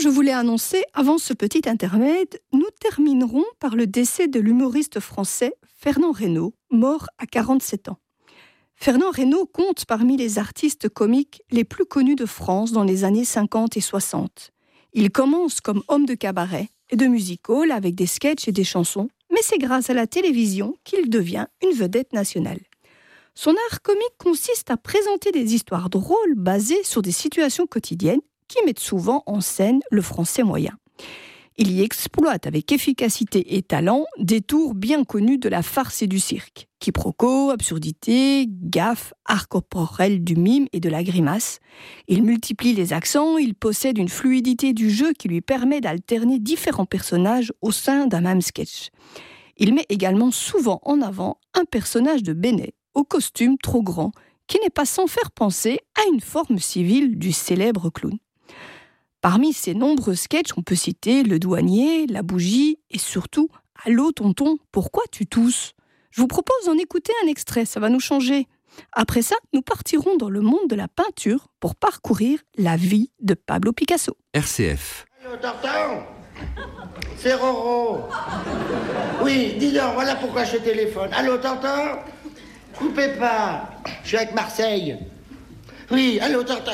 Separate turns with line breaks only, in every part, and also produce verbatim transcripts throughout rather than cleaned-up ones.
je vous l'ai annoncé avant ce petit intermède, nous terminerons par le décès de l'humoriste français Fernand Reynaud, mort à quarante-sept ans. Fernand Reynaud compte parmi les artistes comiques les plus connus de France dans les années cinquante et soixante. Il commence comme homme de cabaret et de music-hall avec des sketchs et des chansons, mais c'est grâce à la télévision qu'il devient une vedette nationale. Son art comique consiste à présenter des histoires drôles basées sur des situations quotidiennes qui mettent souvent en scène le français moyen. Il y exploite avec efficacité et talent des tours bien connus de la farce et du cirque. Quiproquos, absurdités, gaffes, art corporel du mime et de la grimace. Il multiplie les accents, il possède une fluidité du jeu qui lui permet d'alterner différents personnages au sein d'un même sketch. Il met également souvent en avant un personnage de Bénet, au costume trop grand, qui n'est pas sans faire penser à une forme civile du célèbre clown. Parmi ces nombreux sketchs, on peut citer Le Douanier, La Bougie et surtout « Allô tonton, pourquoi tu tousses ?» Je vous propose d'en écouter un extrait, ça va nous changer. Après ça, nous partirons dans le monde de la peinture pour parcourir la vie de Pablo Picasso.
R C F.
Allô tonton, c'est Roro. Oui, dis donc, voilà pourquoi je téléphone. Allô tonton, coupez pas, je suis avec Marseille. Oui, allô tonton.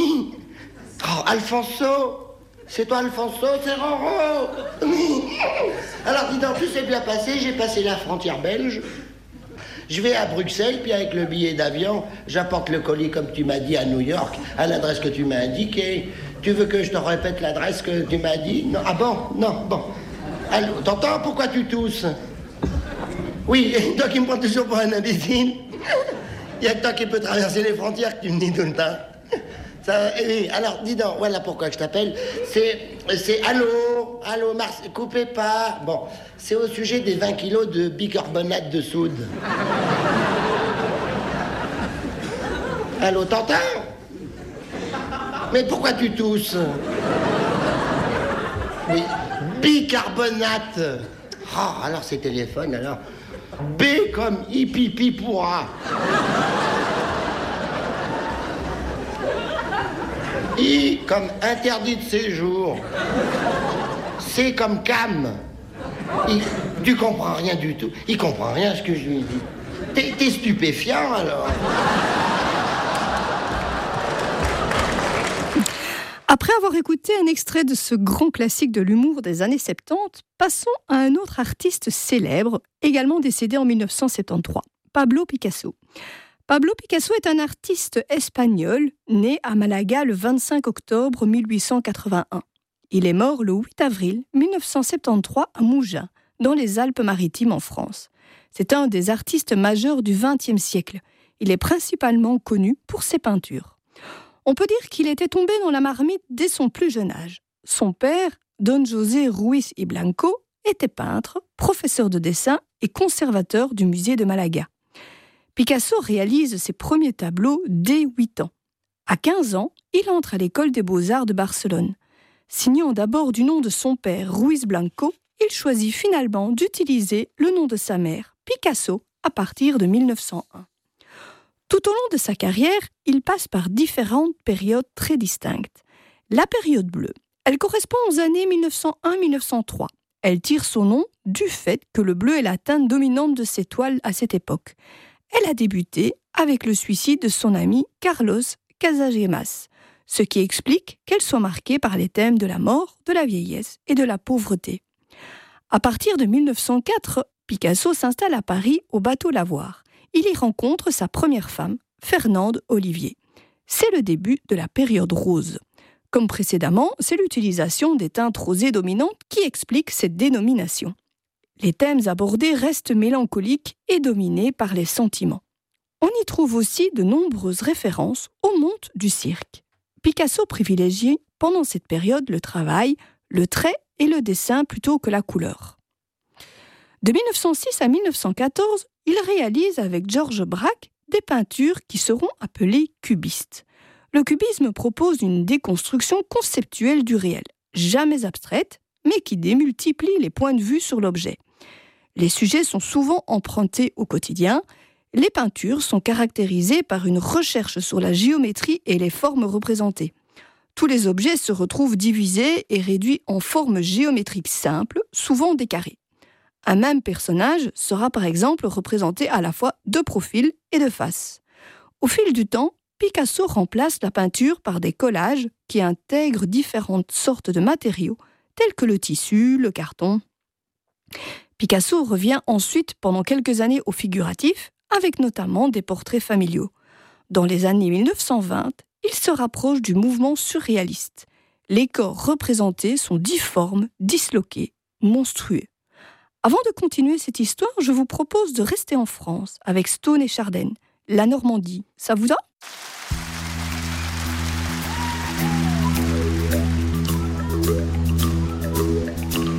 Oh, Alfonso, c'est toi Alfonso, c'est Roro. Alors dis donc, tout s'est bien passé, j'ai passé la frontière belge. Je vais à Bruxelles, puis avec le billet d'avion, j'apporte le colis comme tu m'as dit à New York, à l'adresse que tu m'as indiquée. Tu veux que je te répète l'adresse que tu m'as dit? Non. Ah bon? Non, bon. Allô, t'entends? Pourquoi tu tousses? Oui, et toi qui me prends toujours pour un imbécile. Il n'y a que toi qui peux traverser les frontières que tu me dis tout le temps. Ça, oui, alors dis donc, voilà pourquoi je t'appelle. C'est, c'est allô, allô, Mars, coupez pas. Bon, c'est au sujet des vingt kilos de bicarbonate de soude. Allô, t'entends? Mais pourquoi tu tousses? Oui, bicarbonate. Ah, oh, alors c'est téléphone, alors. B comme hippie pourra. I comme interdit de séjour. C comme cam. I, tu comprends rien du tout. Il comprend rien ce que je lui dis. T'es, t'es stupéfiant alors.
Après avoir écouté un extrait de ce grand classique de l'humour des années soixante-dix, passons à un autre artiste célèbre, également décédé en dix-neuf cent soixante-treize, Pablo Picasso. Pablo Picasso est un artiste espagnol, né à Malaga le vingt-cinq octobre mille huit cent quatre-vingt-un. Il est mort le huit avril mille neuf cent soixante-treize à Mougins, dans les Alpes-Maritimes en France. C'est un des artistes majeurs du vingtième siècle. Il est principalement connu pour ses peintures. On peut dire qu'il était tombé dans la marmite dès son plus jeune âge. Son père, Don José Ruiz y Blanco, était peintre, professeur de dessin et conservateur du musée de Malaga. Picasso réalise ses premiers tableaux dès huit ans. À quinze ans, il entre à l'école des beaux-arts de Barcelone. Signant d'abord du nom de son père, Ruiz Blanco, il choisit finalement d'utiliser le nom de sa mère, Picasso, à partir de mille neuf cent un. Tout au long de sa carrière, il passe par différentes périodes très distinctes. La période bleue, elle correspond aux années mille neuf cent un à mille neuf cent trois. Elle tire son nom du fait que le bleu est la teinte dominante de ses toiles à cette époque. Elle a débuté avec le suicide de son ami Carlos Casagemas, ce qui explique qu'elle soit marquée par les thèmes de la mort, de la vieillesse et de la pauvreté. À partir de mille neuf cent quatre, Picasso s'installe à Paris au bateau Lavoir. Il y rencontre sa première femme, Fernande Olivier. C'est le début de la période rose. Comme précédemment, c'est l'utilisation des teintes rosées dominantes qui explique cette dénomination. Les thèmes abordés restent mélancoliques et dominés par les sentiments. On y trouve aussi de nombreuses références au monde du cirque. Picasso privilégie pendant cette période le travail, le trait et le dessin plutôt que la couleur. De mille neuf cent six à mille neuf cent quatorze, il réalise avec Georges Braque des peintures qui seront appelées cubistes. Le cubisme propose une déconstruction conceptuelle du réel, jamais abstraite, mais qui démultiplie les points de vue sur l'objet. Les sujets sont souvent empruntés au quotidien. Les peintures sont caractérisées par une recherche sur la géométrie et les formes représentées. Tous les objets se retrouvent divisés et réduits en formes géométriques simples, souvent des carrés. Un même personnage sera par exemple représenté à la fois de profil et de face. Au fil du temps, Picasso remplace la peinture par des collages qui intègrent différentes sortes de matériaux, tels que le tissu, le carton. Picasso revient ensuite pendant quelques années au figuratif, avec notamment des portraits familiaux. Dans les années mille neuf cent vingt, il se rapproche du mouvement surréaliste. Les corps représentés sont difformes, disloqués, monstrueux. Avant de continuer cette histoire, je vous propose de rester en France avec Stone et Chardin. La Normandie, ça vous a ?